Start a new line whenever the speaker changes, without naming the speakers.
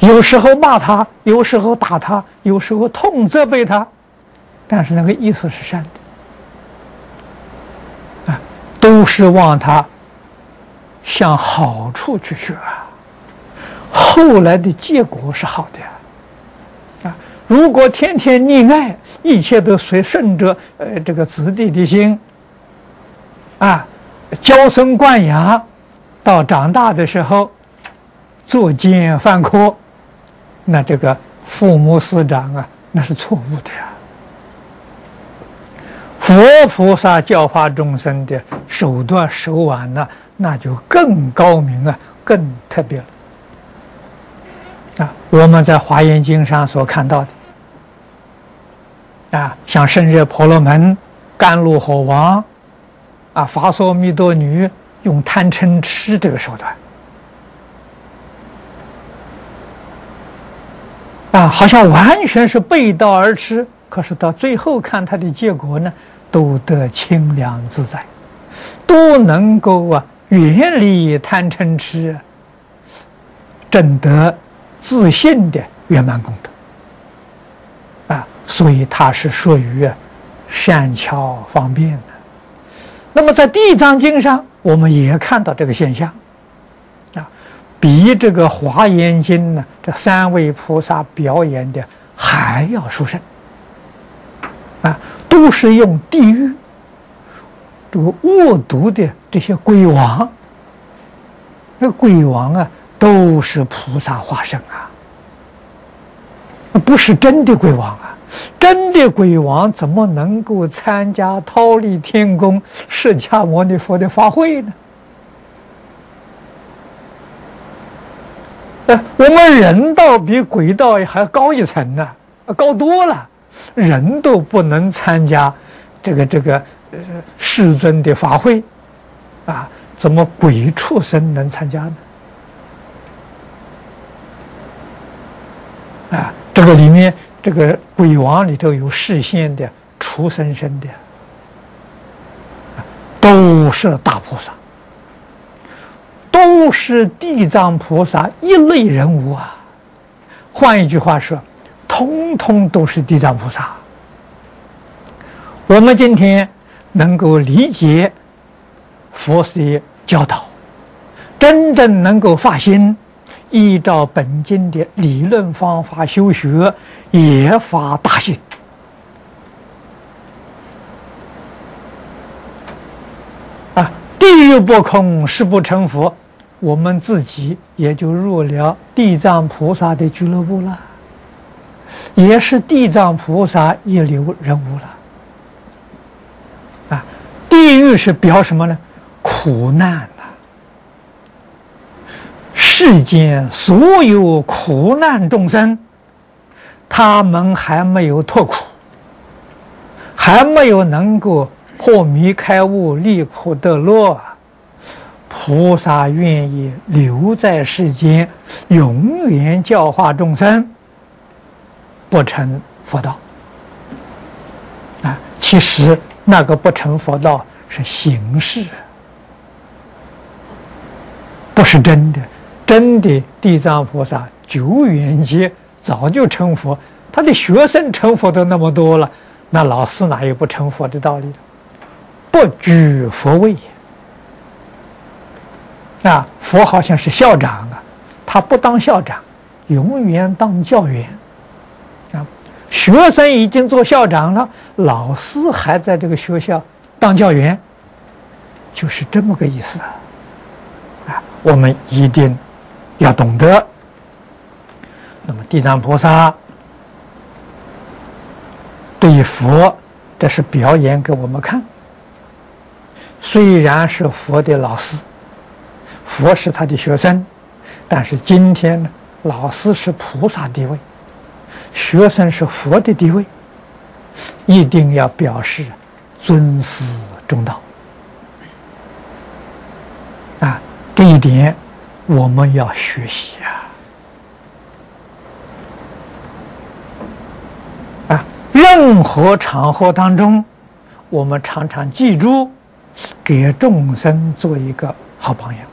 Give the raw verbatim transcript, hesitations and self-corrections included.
有时候骂他，有时候打他，有时候痛责备他，但是那个意思是善的，啊，都是望他向好处去学啊。后来的结果是好的呀，啊，如果天天溺爱，一切都随顺着呃这个子弟的心，啊，娇生惯养，到长大的时候作奸犯科，那这个父母师长啊，那是错误的呀。佛菩萨教化众生的手段手腕呢，那就更高明啊，更特别了。啊，我们在《华严经》上所看到的，啊，像胜热婆罗门、甘露火王，啊，法索弥多女用贪嗔痴这个手段，啊，好像完全是背道而驰，可是到最后看它的结果呢，都得清凉自在，都能够啊远离贪嗔痴，证得自信的圆满功德，啊，所以它是属于善巧方便的。那么在《地藏经》上，我们也看到这个现象，啊，比这个《华严经》呢，这三位菩萨表演的还要殊胜，啊，都是用地狱这个恶毒的这些鬼王，那鬼王啊，都是菩萨化身啊，不是真的鬼王啊。真的鬼王怎么能够参加忉利天宫释迦牟尼佛的法会呢？呃，我们人道比鬼道还高一层呢，高多了。人都不能参加这个这个呃世尊的法会，啊，怎么鬼畜生能参加呢？啊，这个里面。这个鬼王里头有示现的、畜生身的，都是大菩萨，都是地藏菩萨一类人物啊。换一句话说，通通都是地藏菩萨。我们今天能够理解佛的教导，真正能够发心，依照本经的理论方法修学，也发大心。啊，地狱不空，誓不成佛，我们自己也就入了地藏菩萨的俱乐部了，也是地藏菩萨一流人物了。啊，地狱是表什么呢？苦难。世间所有苦难众生，他们还没有脱苦，还没有能够破迷开悟、离苦得乐，菩萨愿意留在世间，永远教化众生，不成佛道。啊，其实那个不成佛道是形式，不是真的。真的地藏菩萨久远劫早就成佛，他的学生成佛都那么多了，那老师哪有不成佛的道理的？不居佛位啊！佛好像是校长啊，他不当校长，永远当教员啊。学生已经做校长了，老师还在这个学校当教员，就是这么个意思啊！啊，我们一定要懂得。那么地藏菩萨对佛，这是表演给我们看。虽然是佛的老师，佛是他的学生，但是今天呢，老师是菩萨地位，学生是佛的地位，一定要表示尊师重道啊！这一点我们要学习啊！啊，任何场合当中，我们常常记住，给众生做一个好榜样。